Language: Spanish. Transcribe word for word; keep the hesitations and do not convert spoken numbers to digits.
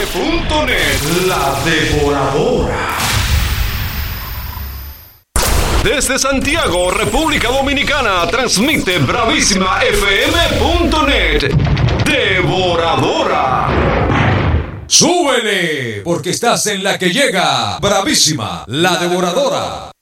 punto net, la devoradora. Desde Santiago, República Dominicana, transmite bravísima f m punto net. Devoradora. ¡Súbele! Porque estás en la que llega. Bravísima, la devoradora.